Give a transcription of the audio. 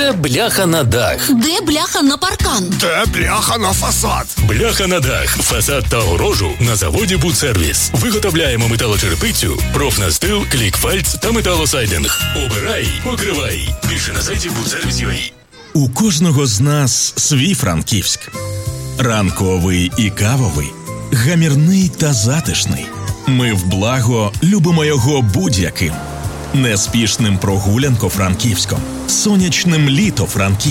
Де бляха на дах? Де бляха на паркан? Де бляха на фасад? Бляха на дах, фасад та огорожу на заводі «Будсервіс». Виготовляємо металочерепицю, профнастил, клікфальц та металосайдинг. Обирай, покривай. Більше на сайті «Будсервіс.UA». У кожного з нас свій Франківськ. Ранковий і кавовий, гамірний та затишний. Ми в благо любимо його будь-яким. Неспішним прогулянко Франківськом, сонячним літо Франківськом.